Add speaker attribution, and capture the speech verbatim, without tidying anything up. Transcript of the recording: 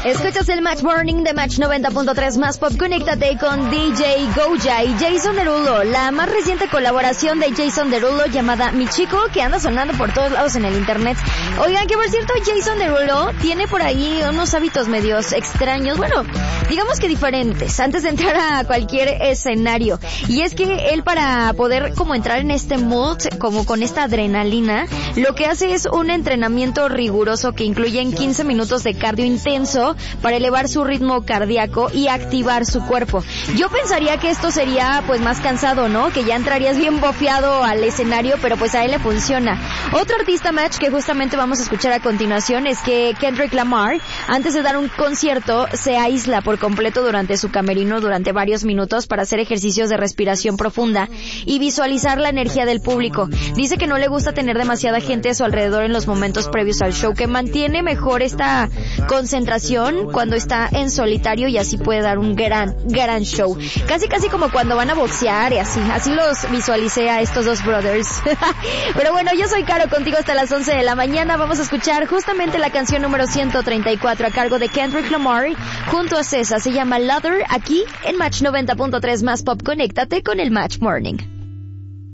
Speaker 1: Escuchas el Match Morning de Match noventa punto tres más pop. Conéctate con D J Goya y Jason Derulo, la más reciente colaboración de Jason Derulo llamada Mi Chico, que anda sonando por todos lados en el internet. Oigan, que por cierto, Jason Derulo tiene por ahí unos hábitos medios extraños, bueno, digamos que diferentes, antes de entrar a cualquier escenario. Y es que él, para poder como entrar en este mood, como con esta adrenalina, lo que hace es un entrenamiento riguroso que incluye en quince minutos de cardio intenso para elevar su ritmo cardíaco y activar su cuerpo. Yo pensaría que esto sería pues más cansado, ¿no? Que ya entrarías bien bofeado al escenario, pero pues a él le funciona. Otro artista Match que justamente vamos a escuchar a continuación es que Kendrick Lamar, antes de dar un concierto, se aísla por completo durante su camerino durante varios minutos para hacer ejercicios de respiración profunda y visualizar la energía del público. Dice que no le gusta tener demasiada gente a su alrededor en los momentos previos al show, que mantiene mejor esta concentración cuando está en solitario y así puede dar un gran, gran show. Casi, casi como cuando van a boxear y así. Así los visualicé a estos dos brothers. Pero bueno, yo soy Caro, contigo hasta las once de la mañana. Vamos a escuchar justamente la canción número ciento treinta y cuatro a cargo de Kendrick Lamar junto a César. Se llama Lather, aquí en Match noventa punto tres más pop. Conéctate con el Match Morning.